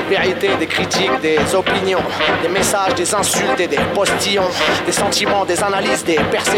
vérités, des critiques, des opinions, des messages, des insultes et des postillons, des sentiments, des analyses, des perceptions,